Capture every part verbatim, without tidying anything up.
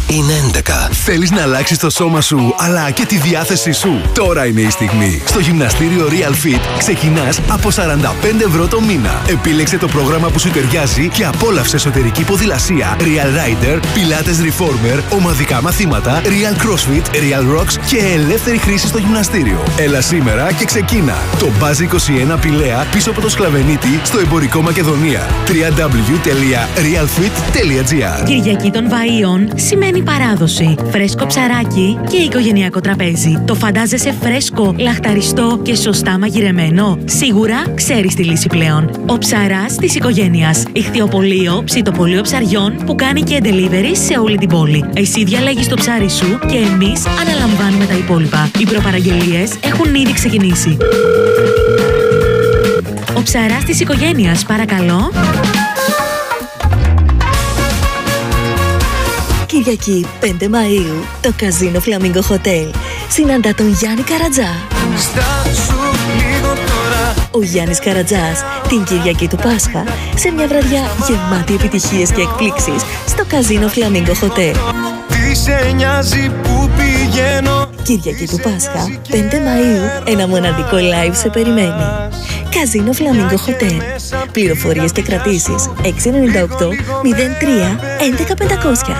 είναι έντεκα. Θέλεις να αλλάξεις το σώμα σου, αλλά και τη διάθεσή σου? Τώρα είναι η στιγμή. Στο γυμναστήριο Real Fit ξεκινάς από σαράντα πέντε ευρώ το μήνα. Επίλεξε το πρόγραμμα που σου ταιριάζει και απόλαυσε εσωτερική ποδηλασία, Real Rider, Pilates Reformer, ομαδικά μαθήματα, Real CrossFit, Real Rocks και ελεύθερη χρήση στο γυμναστήριο. Έλα σήμερα και ξεκίνα. Το Buzz είκοσι ένα Πηλαία πίσω από το Σκλαβενίτη στο εμπορικό Μακεδονία. double-u double-u double-u τελεία real fit τελεία gr. Κυριακή των Βαΐων σημαίνει παράδοση, φρέσκο ψαράκι και οικογενειακό τραπέζι. Το φαντάζεσαι φρέσκο, λαχταριστό και σωστά μαγειρεμένο? Σίγουρα ξέρεις τη λύση πλέον. Ο ψαράς της οικογένειας. Ιχθυοπωλείο, ψητοπωλείο ψαριών που κάνει και delivery σε όλη την πόλη. Εσύ διαλέγεις το ψάρι σου και εμείς αναλαμβάνουμε τα υπόλοιπα. Οι προπαραγγελίες έχουν ήδη ξεκινήσει. Ο ψαράς της οικογένειας, παρακαλώ. Κυριακή πέντε Μαΐου, το Casino Flamingo Hotel συναντά τον Γιάννη Καρατζά. Ο Γιάννης Καρατζάς την Κυριακή του Πάσχα σε μια βραδιά γεμάτη επιτυχίες και εκπλήξεις στο Casino Flamingo Hotel. Κυριακή του Πάσχα, πέντε Μαΐου, ένα μοναδικό live σε περιμένει. Casino Flamingo Hotel. Πληροφορίες και κρατήσεις έξι εννιά οκτώ μηδέν τρία έντεκα πεντακόσια.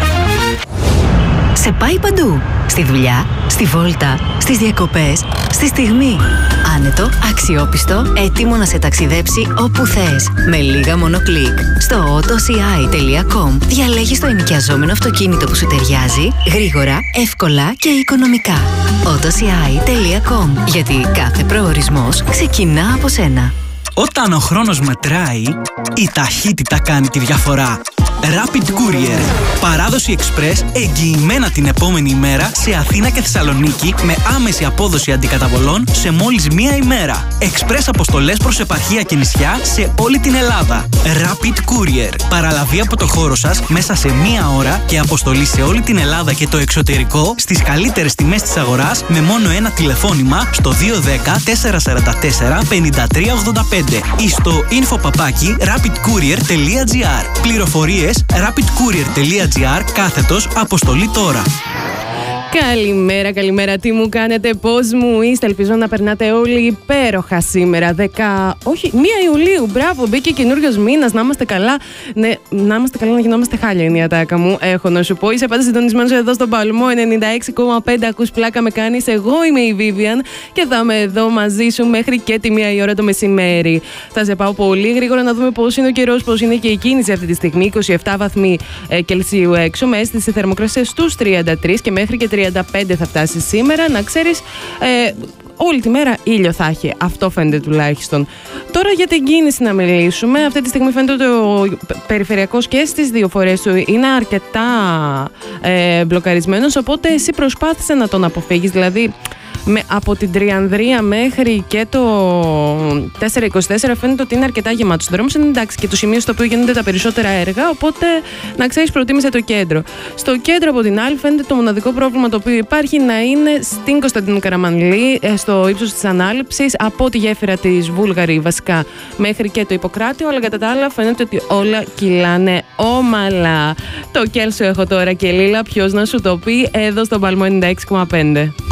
Σε πάει παντού. Στη δουλειά, στη βόλτα, στις διακοπές, στη στιγμή. Άνετο, αξιόπιστο, έτοιμο να σε ταξιδέψει όπου θες. Με λίγα μόνο κλικ. Στο autoci τελεία com διαλέγεις το ενοικιαζόμενο αυτοκίνητο που σου ταιριάζει, γρήγορα, εύκολα και οικονομικά. autoci τελεία com, γιατί κάθε προορισμός ξεκινά από σένα. Όταν ο χρόνος μετράει, η ταχύτητα κάνει τη διαφορά. Rapid Courier. Παράδοση Express εγγυημένα την επόμενη ημέρα σε Αθήνα και Θεσσαλονίκη με άμεση απόδοση αντικαταβολών σε μόλις μία ημέρα. Express αποστολές προς επαρχία και νησιά σε όλη την Ελλάδα. Rapid Courier. Παραλαβή από το χώρο σας μέσα σε μία ώρα και αποστολή σε όλη την Ελλάδα και το εξωτερικό στις καλύτερες τιμές της αγοράς με μόνο ένα τηλεφώνημα στο δύο ένα μηδέν τέσσερα τέσσερα τέσσερα πέντε τρία ογδόντα πέντε ή στο info παπάκι rapidcourier τελεία gr. Πληροφορίες rapidcourier τελεία gr κάθετος αποστολή τώρα. Καλημέρα, καλημέρα. Τι μου κάνετε, πώς μου είστε? Ελπίζω να περνάτε όλοι υπέροχα σήμερα. δέκα, όχι, μία Ιουλίου. Μπράβο, μπήκε καινούριος μήνας. Να είμαστε καλά. Ναι, να είμαστε καλά, να γινόμαστε χάλια είναι η ατάκα μου. Έχω να σου πω. Είσαι πάντα συντονισμένος εδώ στον Παλμό ενενήντα έξι κόμμα πέντε. Ακούς πλάκα με κάνεις. Εγώ είμαι η Vivian και θα είμαι εδώ μαζί σου μέχρι και τη μία η ώρα το μεσημέρι. Θα σε πάω πολύ γρήγορα να δούμε πώς είναι ο καιρός, πώς είναι και η κίνηση αυτή τη στιγμή. είκοσι επτά βαθμοί ε, Κελσίου έξω, με αίσθηση θερμοκρασία στους τριάντα τρία και μέχρι και τριάντα πέντε θα φτάσει σήμερα. Να ξέρεις, ε, όλη τη μέρα ήλιο θα έχει. Αυτό φαίνεται τουλάχιστον. Τώρα για την κίνηση να μιλήσουμε. Αυτή τη στιγμή φαίνεται ότι ο περιφερειακός και στις δύο φορές του είναι αρκετά ε, μπλοκαρισμένος, οπότε εσύ προσπάθησε να τον αποφύγεις. Δηλαδή, με, από την Τριανδρία μέχρι και το τετρακόσια είκοσι τέσσερα φαίνεται ότι είναι αρκετά γεμάτος ο δρόμος. Είναι εντάξει και το σημείο στο οποίο γίνονται τα περισσότερα έργα, οπότε να ξέρεις, προτίμησε το κέντρο. Στο κέντρο από την άλλη φαίνεται το μοναδικό πρόβλημα το οποίο υπάρχει να είναι στην Κωνσταντίνου Καραμανλή, στο ύψος της ανάληψης, από τη γέφυρα της Βούλγαρη βασικά μέχρι και το Ιπποκράτιο, αλλά κατά τα άλλα φαίνεται ότι όλα κυλάνε όμαλα. Το Κέλσιο έχω τώρα και Λίλα, ποιος να σου το πει, εδώ στον Παλμό ενενήντα έξι κόμμα πέντε.